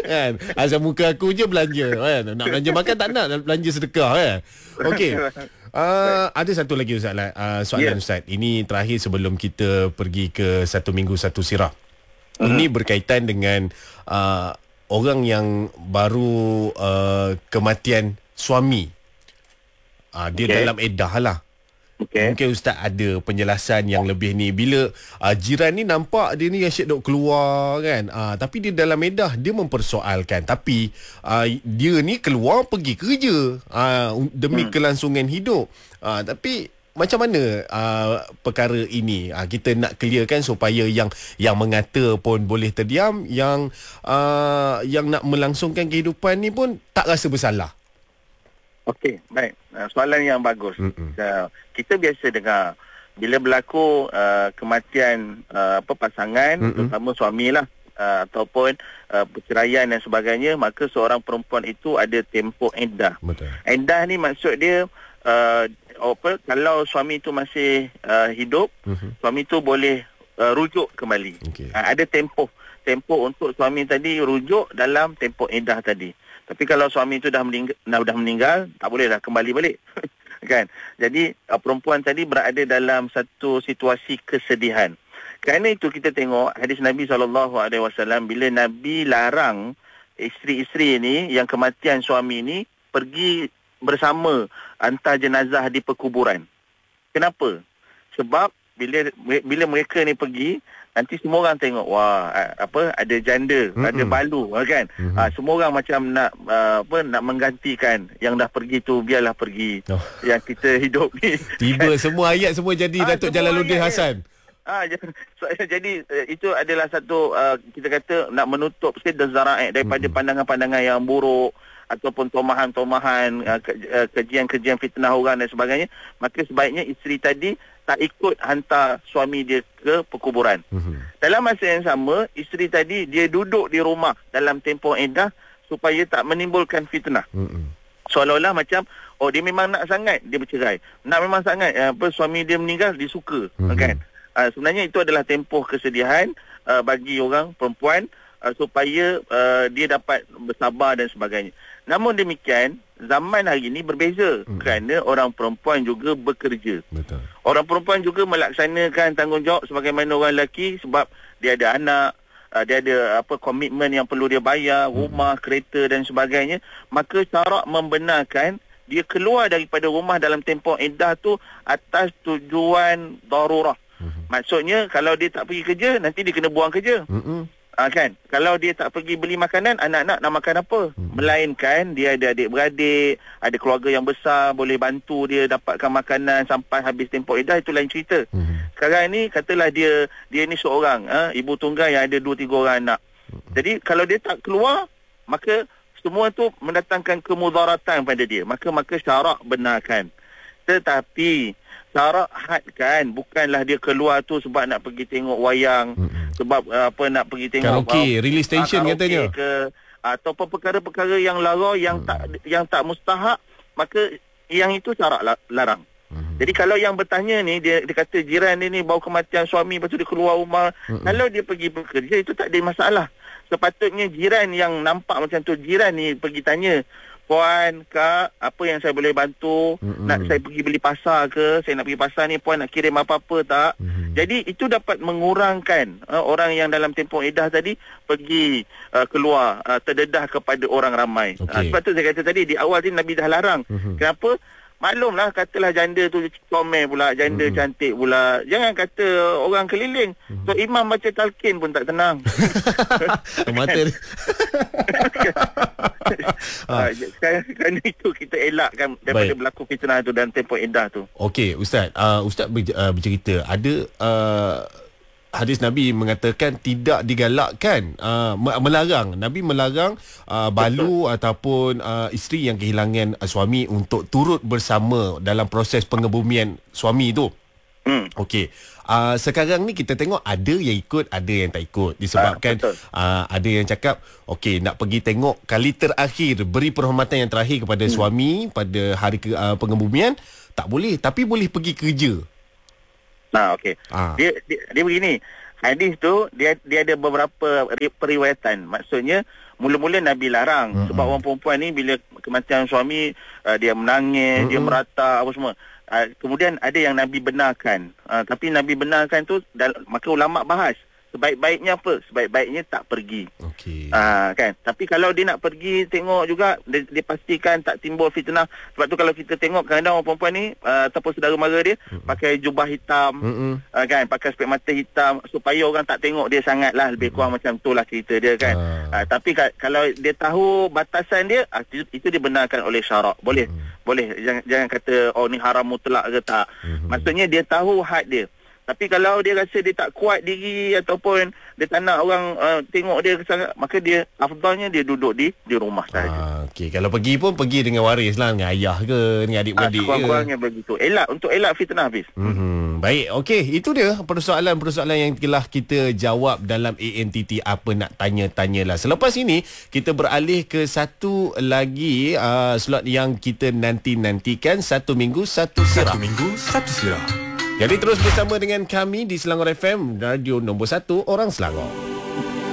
Kan? Asal muka aku je belanja kan. Nak belanja makan tak nak belanja sedekah kan. Okey. Ada satu lagi Ustaz soalan Ustaz. Ini terakhir sebelum kita pergi ke satu minggu satu sirah. Ini berkaitan dengan orang yang baru kematian suami. Dia dalam iddah lah. Mungkin Ustaz ada penjelasan yang lebih ni. Bila jiran ni nampak dia ni asyik duk keluar kan, tapi dia dalam iddah, dia mempersoalkan. Tapi dia ni keluar pergi kerja demi kelangsungan hidup. Tapi macam mana perkara ini kita nak clearkan supaya yang mengata pun boleh terdiam, yang nak melangsungkan kehidupan ni pun tak rasa bersalah. Okey, baik. Soalan yang bagus. Kita biasa dengar bila berlaku kematian pasangan, terutama suamilah, ataupun perceraian dan sebagainya, maka seorang perempuan itu ada tempoh iddah. Iddah ni maksud dia kalau suami itu masih hidup, suami itu boleh rujuk kembali. Ada tempoh untuk suami tadi rujuk dalam tempoh iddah tadi. Tapi kalau suami itu dah meninggal, tak boleh dah kembali balik. Kan? Jadi perempuan tadi berada dalam satu situasi kesedihan. Kerana itu kita tengok hadis Nabi SAW bila Nabi larang isteri-isteri ini yang kematian suami ini pergi bersama hantar jenazah di perkuburan. Kenapa? Sebab bila mereka ni pergi, nanti semua orang tengok, wah, ada janda, ada balu, kan? Semua orang macam nak menggantikan yang dah pergi tu, biarlah pergi. Yang kita hidup ni. Tiba semua ayat semua jadi Datuk Jalaluddin Hasan. Jadi itu adalah satu kita kata nak menutup sikit zara'i daripada pandangan-pandangan yang buruk ataupun tomahan-tomahan, kejian-kejian fitnah orang dan sebagainya. Maka sebaiknya isteri tadi tak ikut hantar suami dia ke perkuburan. Dalam masa yang sama, isteri tadi dia duduk di rumah dalam tempoh iddah supaya tak menimbulkan fitnah. Seolah-olah macam dia memang nak sangat dia bercerai, nak memang sangat suami dia meninggal, dia suka, kan? Sebenarnya itu adalah tempoh kesedihan bagi orang perempuan supaya dia dapat bersabar dan sebagainya. Namun demikian, zaman hari ini berbeza kerana orang perempuan juga bekerja. Betul. Orang perempuan juga melaksanakan tanggungjawab sebagaimana orang lelaki sebab dia ada anak, dia ada komitmen yang perlu dia bayar, rumah, kereta dan sebagainya. Maka syarak membenarkan dia keluar daripada rumah dalam tempoh iddah tu atas tujuan darurah. Maksudnya kalau dia tak pergi kerja, nanti dia kena buang kerja. Kan? Kalau dia tak pergi beli makanan, anak-anak nak makan apa? Melainkan dia ada adik-beradik, ada keluarga yang besar, boleh bantu dia dapatkan makanan sampai habis tempoh iddah, itu lain cerita. Sekarang ni katalah dia ni seorang ibu tunggal yang ada 2-3 orang anak. Jadi kalau dia tak keluar, maka semua tu mendatangkan kemudaratan pada dia. Maka syarak benarkan. Tetapi syarak hadkan bukanlah dia keluar tu sebab nak pergi tengok wayang, sebab nak pergi tengok karaoke, release station katanya ke, ataupun perkara-perkara yang lara yang tak mustahak, maka yang itu syarak larang. Jadi kalau yang bertanya ni dia kata jiran dia ni baru kematian suami, lepas tu dia keluar rumah, kalau dia pergi bekerja itu tak ada masalah. Sepatutnya jiran yang nampak macam tu, jiran ni pergi tanya, puan, kak, apa yang saya boleh bantu? Nak saya pergi beli pasar ke? Saya nak pergi pasar ni, puan nak kirim apa-apa tak? Jadi itu dapat mengurangkan orang yang dalam tempoh iddah tadi pergi keluar terdedah kepada orang ramai. Sebab tu saya kata tadi di awal ni Nabi dah larang. Kenapa? Maklumlah, katalah janda tu comel pula, janda cantik pula. Jangan kata orang keliling. So imam baca talqin pun tak tenang. Mata kerana itu kita elakkan daripada berlaku fitnah tu dan tempoh iddah tu. Okey, Ustaz. Ustaz bercerita ada hadis Nabi mengatakan tidak digalakkan, melarang. Nabi melarang balu ataupun isteri yang kehilangan suami untuk turut bersama dalam proses pengebumian suami tu. Okey. Sekarang ni kita tengok ada yang ikut, ada yang tak ikut. Disebabkan ada yang cakap okey, nak pergi tengok kali terakhir, beri penghormatan yang terakhir kepada suami pada hari pengebumian, tak boleh, tapi boleh pergi kerja. Okey. Dia begini. hadis tu dia ada beberapa periwayatan. Maksudnya mula-mula Nabi larang sebab orang perempuan ni bila kematian suami dia menangis, dia merata apa semua. Kemudian ada yang Nabi benarkan. Tapi Nabi benarkan tu maka ulama bahas sebaik-baiknya apa? Sebaik-baiknya tak pergi. Okey. Kan. Tapi kalau dia nak pergi tengok juga dia pastikan tak timbul fitnah. Sebab tu kalau kita tengok kadang-kadang orang perempuan ni ataupun saudara mara dia pakai jubah hitam, kan, pakai spek mata hitam supaya orang tak tengok dia sangatlah, lebih kurang macam itulah cerita dia kan. Tapi kalau dia tahu batasan dia, itu dibenarkan oleh syarak. Boleh. Jangan kata ni haram mutlak ke tak. Maksudnya dia tahu had dia. Tapi kalau dia rasa dia tak kuat diri ataupun dia tak nak orang tengok dia sangat, maka dia afdalnya dia duduk di rumah saja. Okey, kalau pergi pun pergi dengan waris lah, dengan ayah ke, dengan adik-beradik ke. Kurang-kurangnya begitu. Untuk elak fitnah habis. Baik, okey, itu dia persoalan-persoalan yang telah kita jawab dalam ANTT Apa Nak Tanya-Tanyalah. Selepas ini kita beralih ke satu lagi slot yang kita nanti-nantikan, Satu Minggu Satu Sirah. Jadi terus bersama dengan kami di Selangor FM, radio nombor 1 orang Selangor.